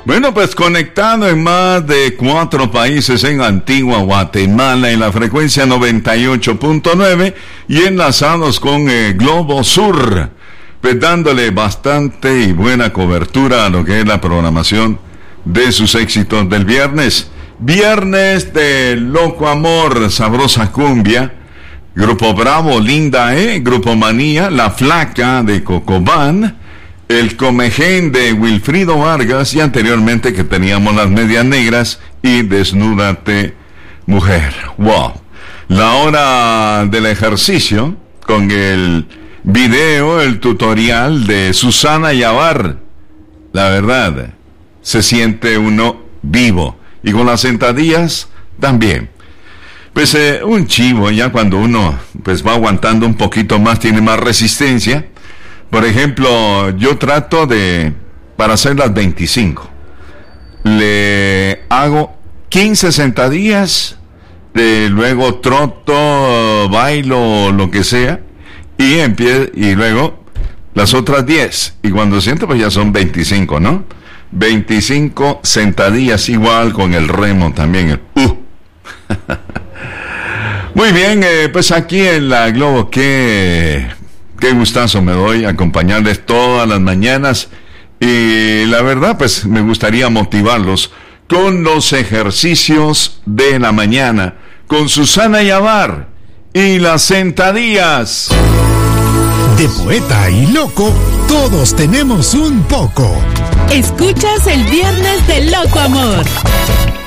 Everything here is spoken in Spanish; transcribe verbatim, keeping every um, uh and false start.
Bueno, pues conectado en más de cuatro países en Antigua Guatemala en la frecuencia noventa y ocho punto nueve y enlazados con el Globo Sur, pues dándole bastante y buena cobertura a lo que es la programación de sus éxitos del viernes. Viernes de Loco Amor, Sabrosa Cumbia, Grupo Bravo, Linda E, Grupo Manía, La Flaca de Cocobán, El Comején de Wilfrido Vargas y anteriormente que teníamos Las Medias Negras y Desnúdate Mujer. Wow. La hora del ejercicio con el video, el tutorial de Susana Yavar. La verdad, se siente uno vivo. Y con las sentadillas también. Pues eh, un chivo, ya cuando uno pues va aguantando un poquito más, tiene más resistencia. Por ejemplo, yo trato de, para hacer las veinticinco, le hago quince sentadillas, de, luego troto, bailo, lo que sea, y empiezo, y luego las otras diez. Y cuando siento, pues ya son veinticinco, ¿no? veinticinco sentadillas, igual con el remo también, el uh. Muy bien, eh, pues aquí en la Globo, qué, qué gustazo me doy acompañarles todas las mañanas, y la verdad pues me gustaría motivarlos con los ejercicios de la mañana, con Susana Yavar y las sentadillas. De poeta y loco, todos tenemos un poco. Escuchas el Viernes de Loco Amor.